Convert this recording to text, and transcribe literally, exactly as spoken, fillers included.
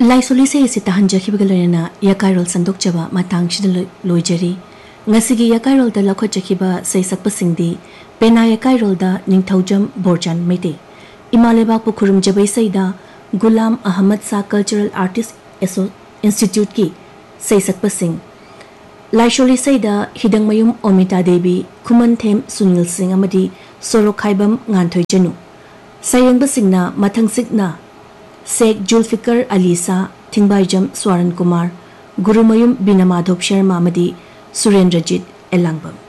लाइसोली से इसे तहंजखिबगलरना यकारोल संदोकचबा मातांगसिद लोइजरी ngasi yakairol da lakhochakiba saisakpasingdi pena yakairol da ningthojam borjan meite imaleba pukhurum jabai saida gulam ahmad sa cultural artist institute ki saisakpasing laisholi saida hidangmayum omita devi khuman them sunil singh amadi sorokhaibam nganthoi janu sayengba mathangsikna Sheikh Julfikar Alisa Thingbaijam Swaran Kumar Gurumayum Binamadhop Sharma amadi Surendrajit Elangbam